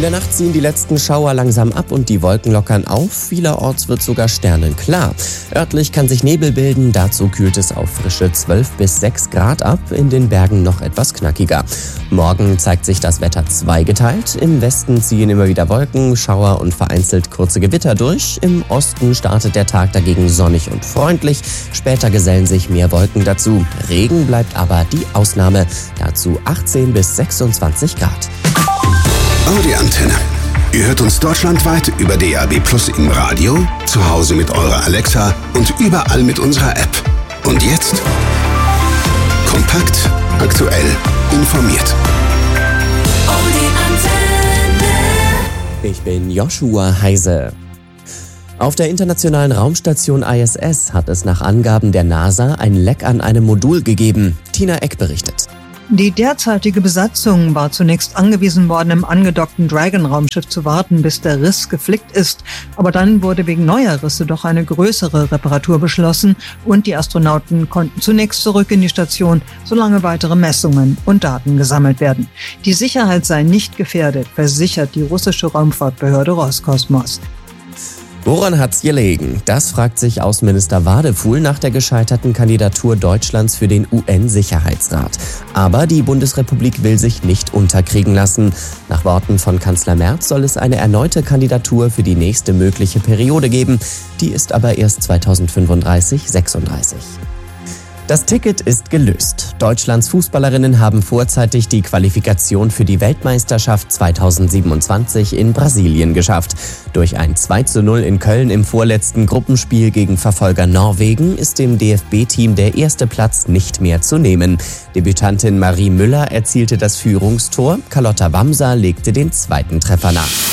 In der Nacht ziehen die letzten Schauer langsam ab und die Wolken lockern auf. Vielerorts wird sogar sternenklar. Örtlich kann sich Nebel bilden, dazu kühlt es auf frische 12 bis 6 Grad ab, in den Bergen noch etwas knackiger. Morgen zeigt sich das Wetter zweigeteilt. Im Westen ziehen immer wieder Wolken, Schauer und vereinzelt kurze Gewitter durch. Im Osten startet der Tag dagegen sonnig und freundlich. Später gesellen sich mehr Wolken dazu. Regen bleibt aber die Ausnahme. Dazu 18 bis 26 Grad. Audi Antenne. Ihr hört uns deutschlandweit über DAB+ im Radio, zu Hause mit eurer Alexa und überall mit unserer App. Und jetzt kompakt, aktuell, informiert. Audi Antenne. Ich bin Joshua Heise. Auf der internationalen Raumstation ISS hat es nach Angaben der NASA ein Leck an einem Modul gegeben. Tina Eck berichtet. Die derzeitige Besatzung war zunächst angewiesen worden, im angedockten Dragon-Raumschiff zu warten, bis der Riss geflickt ist. Aber dann wurde wegen neuer Risse doch eine größere Reparatur beschlossen und die Astronauten konnten zunächst zurück in die Station, solange weitere Messungen und Daten gesammelt werden. Die Sicherheit sei nicht gefährdet, versichert die russische Raumfahrtbehörde Roskosmos. Woran hat's gelegen? Das fragt sich Außenminister Wadefuhl nach der gescheiterten Kandidatur Deutschlands für den UN-Sicherheitsrat. Aber die Bundesrepublik will sich nicht unterkriegen lassen. Nach Worten von Kanzler Merz soll es eine erneute Kandidatur für die nächste mögliche Periode geben. Die ist aber erst 2035-36. Das Ticket ist gelöst. Deutschlands Fußballerinnen haben vorzeitig die Qualifikation für die Weltmeisterschaft 2027 in Brasilien geschafft. Durch ein 2:0 in Köln im vorletzten Gruppenspiel gegen Verfolger Norwegen ist dem DFB-Team der erste Platz nicht mehr zu nehmen. Debütantin Marie Müller erzielte das Führungstor, Carlotta Wamser legte den zweiten Treffer nach.